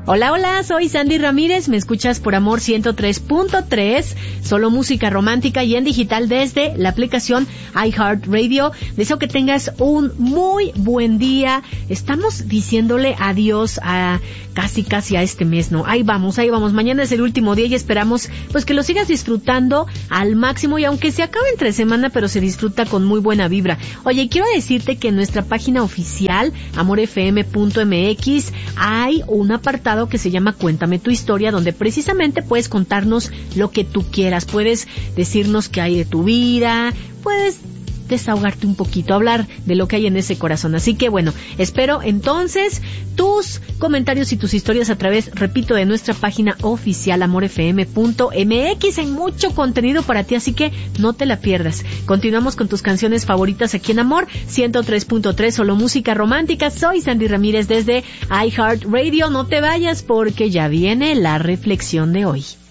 Hola, hola, soy Sandy Ramírez, me escuchas por Amor 103.3, solo música romántica y en digital desde la aplicación iHeartRadio. Deseo que tengas un muy buen día. Estamos diciéndole adiós a casi a este mes, ¿no? Ahí vamos. Mañana es el último día y esperamos pues que lo sigas disfrutando al máximo y aunque se acabe entre semana, pero se disfruta con muy buena vibra. Oye, quiero decirte que en nuestra página oficial, amorfm.mx, hay un apartado que se llama Cuéntame tu historia, donde precisamente puedes contarnos lo que tú quieras, puedes decirnos qué hay de tu vida, puedes desahogarte un poquito, hablar de lo que hay en ese corazón. Así que bueno, espero entonces tus comentarios y tus historias a través, repito, de nuestra página oficial amorfm.mx. Hay mucho contenido para ti, así que no te la pierdas. Continuamos con tus canciones favoritas aquí en Amor 103.3, solo música romántica. Soy Sandy Ramírez desde iHeartRadio. No te vayas porque ya viene la reflexión de hoy.